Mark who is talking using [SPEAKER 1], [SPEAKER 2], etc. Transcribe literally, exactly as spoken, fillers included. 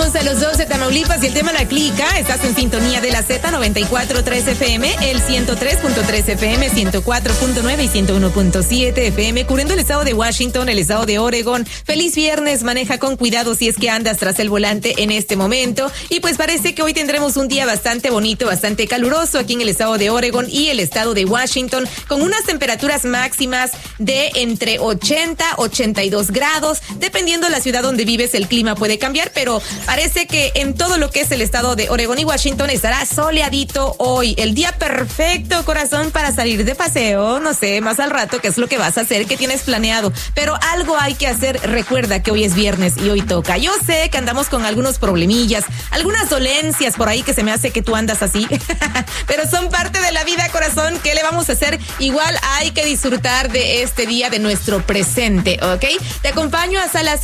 [SPEAKER 1] Saludamos a los dos de Tamaulipas y el tema La Clica. Estás en sintonía de la Z noventa y cuatro punto tres F M, el ciento tres punto tres F M, ciento cuatro punto nueve y ciento uno punto siete F M, cubriendo el estado de Washington, el estado de Oregon. Feliz viernes, maneja con cuidado si es que andas tras el volante en este momento. Y pues parece que hoy tendremos un día bastante bonito, bastante caluroso aquí en el estado de Oregon y el estado de Washington, con unas temperaturas máximas de entre ochenta, ochenta y dos grados. Dependiendo de la ciudad donde vives, el clima puede cambiar, pero parece que en todo lo que es el estado de Oregon y Washington estará soleadito hoy. El día perfecto, corazón, para salir de paseo. No sé, más al rato qué es lo que vas a hacer, qué tienes planeado, pero algo hay que hacer. Recuerda que hoy es viernes y hoy toca. Yo sé que andamos con algunos problemillas, algunas dolencias por ahí que se me hace que tú andas así, pero son parte de la vida, corazón. ¿Qué le vamos a hacer? Igual hay que disfrutar de este día, de nuestro presente, ¿ok? Te acompaño hasta las